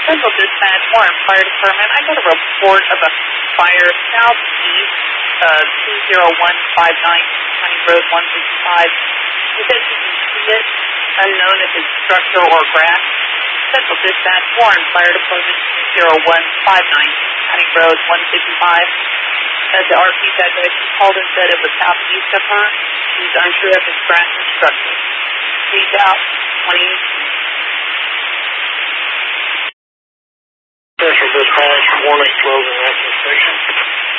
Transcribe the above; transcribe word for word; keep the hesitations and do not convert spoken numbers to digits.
Central Dispatch, Warren Fire Department. I got a report of a fire southeast, uh, two zero one five nine County Road one fifty-five. He says he can see it, unknown if it's structure or grass. Central Dispatch, Warren Fire Department, two zero one five nine County Road one fifty-five. As the R P's address, she called and said it was southeast of her. She's unsure if it's grass or structure. She's out twenty eighteen. Central Dispatch, warning, closing access station.